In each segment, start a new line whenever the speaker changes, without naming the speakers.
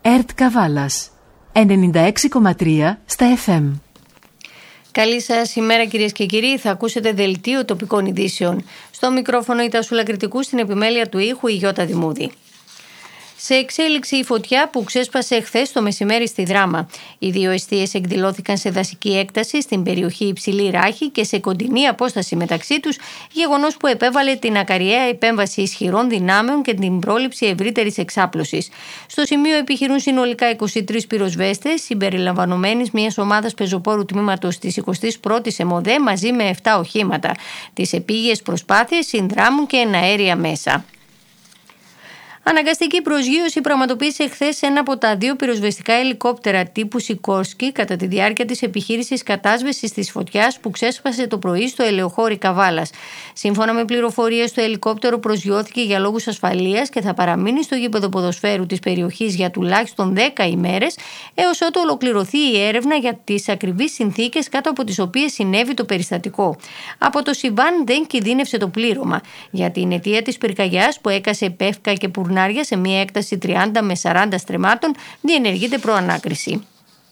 ΕΡΤ Καβάλας 96,3 στα FM.
Καλή σας ημέρα κυρίες και κύριοι, θα ακούσετε δελτίο τοπικών ειδήσεων. Στο μικρόφωνο η Τασούλα Κρητικού, στην επιμέλεια του ήχου η Γιώτα Δημούδη. Σε εξέλιξη η φωτιά που ξέσπασε χθες το μεσημέρι στη Δράμα. Οι δύο εστίες εκδηλώθηκαν σε δασική έκταση στην περιοχή Υψηλή Ράχη και σε κοντινή απόσταση μεταξύ τους, γεγονός που επέβαλε την ακαριαία επέμβαση ισχυρών δυνάμεων και την πρόληψη ευρύτερης εξάπλωσης. Στο σημείο επιχειρούν συνολικά 23 πυροσβέστες, συμπεριλαμβανομένης μιας ομάδας πεζοπόρου τμήματος της 21ης ΕΜΟΔΕ μαζί με 7 οχήματα. Τις επίγειες προσπάθειες συνδράμουν και εναέρια μέσα. Αναγκαστική προσγείωση πραγματοποίησε χθες ένα από τα δύο πυροσβεστικά ελικόπτερα τύπου Σικόρσκι κατά τη διάρκεια της επιχείρησης κατάσβεσης της φωτιάς που ξέσπασε το πρωί στο ελαιοχώρι Καβάλας. Σύμφωνα με πληροφορίες, το ελικόπτερο προσγειώθηκε για λόγους ασφαλείας και θα παραμείνει στο γήπεδο ποδοσφαίρου της περιοχής για τουλάχιστον 10 ημέρες, έως ότου ολοκληρωθεί η έρευνα για τις ακριβείς συνθήκες κάτω από τις οποίες συνέβη το περιστατικό. Από το συμβάν δεν κινδύνευσε το πλήρωμα. Για την αιτία της πυρκαγιάς που έκασε πεύκα και σε μια έκταση 30 με 40 στρεμμάτων διενεργείται προανάκριση.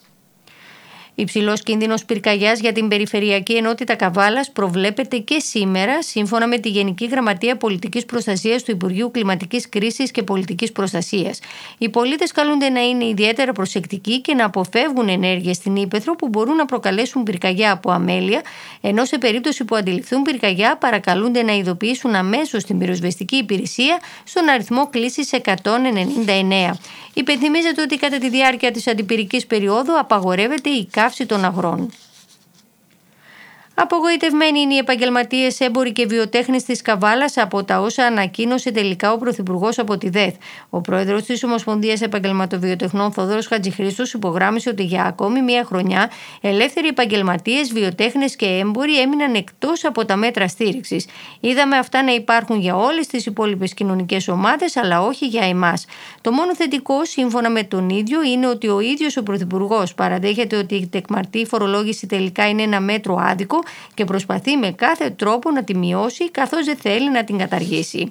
Υψηλός κίνδυνος πυρκαγιάς για την Περιφερειακή Ενότητα Καβάλας προβλέπεται και σήμερα, σύμφωνα με τη Γενική Γραμματεία Πολιτικής Προστασίας του Υπουργείου Κλιματικής Κρίσης και Πολιτικής Προστασίας. Οι πολίτες καλούνται να είναι ιδιαίτερα προσεκτικοί και να αποφεύγουν ενέργειες στην ύπαιθρο που μπορούν να προκαλέσουν πυρκαγιά από αμέλεια, ενώ σε περίπτωση που αντιληφθούν πυρκαγιά, παρακαλούνται να ειδοποιήσουν αμέσως την πυροσβεστική υπηρεσία στον αριθμό κλήσης 199. Υπενθυμίζεται ότι κατά τη διάρκεια της αντιπυρικής περίοδου απαγορεύεται η καύση των αγρών. Απογοητευμένοι είναι οι επαγγελματίες, έμποροι και βιοτέχνες της Καβάλας από τα όσα ανακοίνωσε τελικά ο Πρωθυπουργός από τη ΔΕΘ. Ο πρόεδρος της Ομοσπονδίας Επαγγελματοβιοτεχνών, Θόδωρος Χατζηχρήστος, υπογράμμισε ότι για ακόμη μία χρονιά ελεύθεροι επαγγελματίες, βιοτέχνες και έμποροι έμειναν εκτός από τα μέτρα στήριξης. Είδαμε αυτά να υπάρχουν για όλες τις υπόλοιπες κοινωνικές ομάδες, αλλά όχι για εμάς. Το μόνο θετικό, σύμφωνα με τον ίδιο, είναι ότι ο ίδιος ο Πρωθυπουργός παραδέχεται ότι η τεκμαρτή φορολόγηση τελικά είναι ένα μέτρο άδικο και προσπαθεί με κάθε τρόπο να τη μειώσει, καθώς δεν θέλει να την καταργήσει.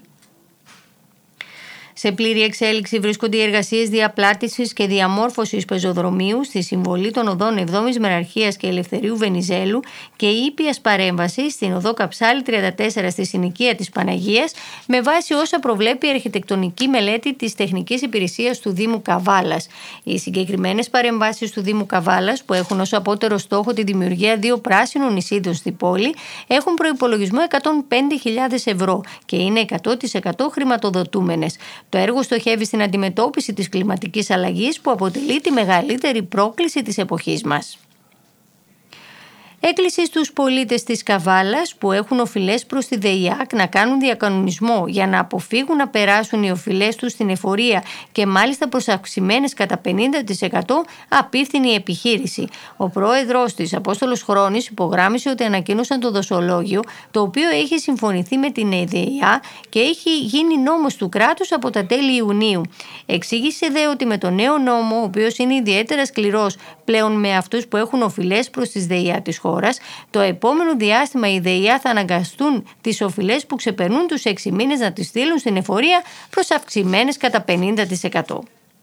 Σε πλήρη εξέλιξη βρίσκονται οι εργασίες διαπλάτησης και διαμόρφωσης πεζοδρομίου στη συμβολή των οδών 7ης Μεραρχίας και Ελευθερίου Βενιζέλου και ήπιας παρέμβασης στην οδό Καψάλη 34 στη συνοικία της Παναγίας, με βάση όσα προβλέπει η αρχιτεκτονική μελέτη της Τεχνικής Υπηρεσίας του Δήμου Καβάλας. Οι συγκεκριμένες παρεμβάσεις του Δήμου Καβάλας, που έχουν ως απότερο στόχο τη δημιουργία 2 πράσινων νησίδων στην πόλη, έχουν προϋπολογισμό 105.000 ευρώ και είναι 100% χρηματοδοτούμενες. Το έργο στοχεύει στην αντιμετώπιση της κλιματικής αλλαγής που αποτελεί τη μεγαλύτερη πρόκληση της εποχής μας. Έκκληση στους πολίτες της Καβάλας που έχουν οφειλές προς τη ΔΕΙΑΚ να κάνουν διακανονισμό για να αποφύγουν να περάσουν οι οφειλές τους στην εφορία και μάλιστα προς αυξημένες κατά 50% απίφθινη επιχείρηση. Ο πρόεδρος της, Απόστολος Χρόνης, υπογράμμισε ότι ανακοίνωσαν το δοσολόγιο, το οποίο έχει συμφωνηθεί με την ΔΕΙΑ και έχει γίνει νόμος του κράτους από τα τέλη Ιουνίου. Εξήγησε δε ότι με το νέο νόμο, ο οποίος είναι ιδιαίτερα σκληρός πλέον με αυτούς που έχουν οφειλές προς τις ΔΕΙΑ της χώρας, το επόμενο διάστημα οι ΔΕΙΑ θα αναγκαστούν τις οφειλές που ξεπερνούν τους 6 μήνες να τις στείλουν στην εφορία προς αυξημένες κατά 50%.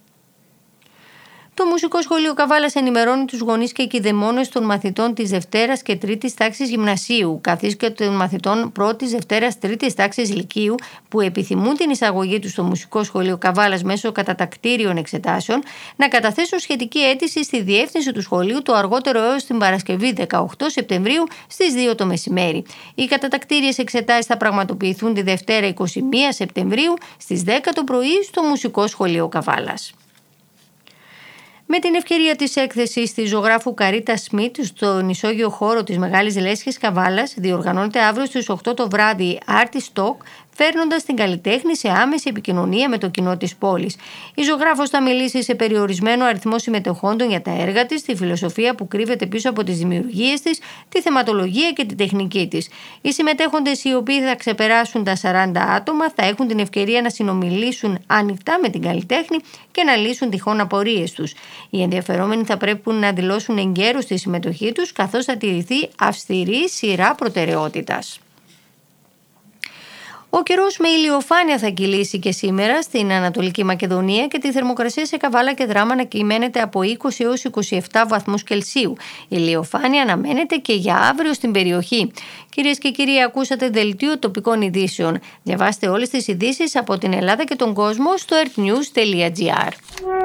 Το Μουσικό Σχολείο Καβάλας ενημερώνει τους γονείς και κηδεμόνες των μαθητών της Δευτέρας και Τρίτης τάξης γυμνασίου, καθώς και των μαθητών Πρώτης, Δευτέρας, Τρίτης τάξης λυκείου που επιθυμούν την εισαγωγή τους στο Μουσικό Σχολείο Καβάλας μέσω κατατακτήριων εξετάσεων, να καταθέσουν σχετική αίτηση στη διεύθυνση του σχολείου το αργότερο έως την Παρασκευή 18 Σεπτεμβρίου στις 2 το μεσημέρι. Οι κατατακτήριες εξετάσεις θα πραγματοποιηθούν τη Δευτέρα 21 Σεπτεμβρίου στις 10 το πρωί στο Μουσικό Σχολείο Καβάλας. Με την ευκαιρία της έκθεσης της ζωγράφου Καρίτα Σμιτ στον ισόγειο χώρο της Μεγάλης Λέσχης Καβάλας, διοργανώνεται αύριο στις 8 το βράδυ Artist Talk, φέρνοντας την καλλιτέχνη σε άμεση επικοινωνία με το κοινό της πόλης. Η ζωγράφος θα μιλήσει σε περιορισμένο αριθμό συμμετεχόντων για τα έργα της, τη φιλοσοφία που κρύβεται πίσω από τις δημιουργίες της, τη θεματολογία και τη τεχνική της. Οι συμμετέχοντες, οι οποίοι θα ξεπεράσουν τα 40 άτομα, θα έχουν την ευκαιρία να συνομιλήσουν ανοιχτά με την καλλιτέχνη και να λύσουν τυχόν απορίες τους. Οι ενδιαφερόμενοι θα πρέπει να δηλώσουν εγκαίρως τη συμμετοχή τους, καθώς θα τηρηθεί αυστηρή σειρά προτεραιότητας. Ο καιρός με ηλιοφάνεια θα κυλήσει και σήμερα στην Ανατολική Μακεδονία και τη θερμοκρασία σε Καβάλα και Δράμα να κυμαίνεται από 20 έως 27 βαθμούς Κελσίου. Η ηλιοφάνεια αναμένεται και για αύριο στην περιοχή. Κυρίες και κύριοι, ακούσατε δελτίο τοπικών ειδήσεων. Διαβάστε όλες τις ειδήσεις από την Ελλάδα και τον κόσμο στο earthnews.gr.